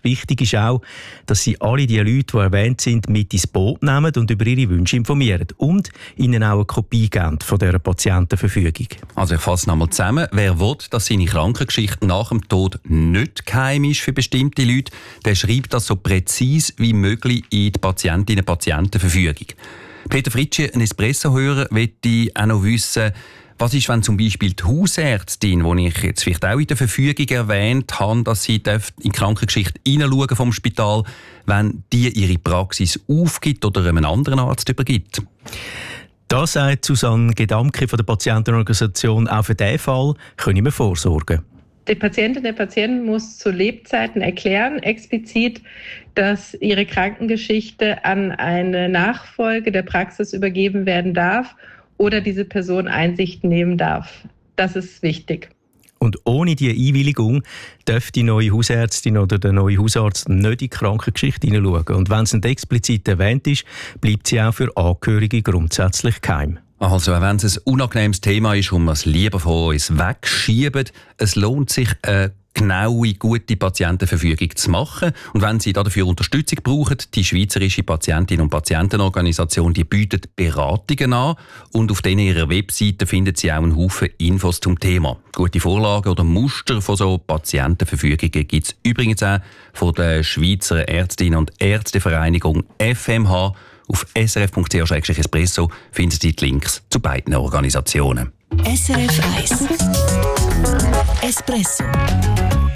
Wichtig ist auch, dass sie alle die Leute, die erwähnt sind, mit ins Boot nehmen und über ihre Wünsche informieren und ihnen auch eine Kopie geben von dieser Patientenverfügung. Also ich fasse nochmal zusammen. Wer will, dass seine Krankengeschichte nach dem Tod nicht geheim ist für bestimmte Leute, der schreibt das so präzise wie möglich in die Patientinnen-Patientenverfügung. Peter Fritschi, ein Espresso-Hörer, möchte auch noch wissen, was ist, wenn zum Beispiel die Hausärztin, die ich jetzt vielleicht auch in der Verfügung erwähnt habe, dass sie in die Krankengeschichte hineinschauen vom Spital, wenn die ihre Praxis aufgibt oder einem anderen Arzt übergibt? Da sagt Susanne Gedamke von der Patientenorganisation, auch für diesen Fall können wir vorsorgen. Die Patientin, der Patient muss zu Lebzeiten erklären, explizit, dass ihre Krankengeschichte an eine Nachfolge der Praxis übergeben werden darf oder diese Person Einsicht nehmen darf. Das ist wichtig. Und ohne diese Einwilligung darf die neue Hausärztin oder der neue Hausarzt nicht in die Krankengeschichte hineinschauen. Und wenn es nicht explizit erwähnt ist, bleibt sie auch für Angehörige grundsätzlich geheim. Also, auch wenn es ein unangenehmes Thema ist und man es lieber von uns wegschieben, es lohnt sich, eine genaue, gute Patientenverfügung zu machen. Und wenn Sie dafür Unterstützung brauchen, die Schweizerische Patientinnen- und Patientenorganisation, die bietet Beratungen an. Und auf ihrer Webseite finden Sie auch einen Haufen Infos zum Thema. Gute Vorlagen oder Muster von so Patientenverfügungen gibt es übrigens auch von der Schweizer Ärztinnen- und Ärztevereinigung FMH. Auf srf.ch/espresso finden Sie die Links zu beiden Organisationen. SRF 1 Espresso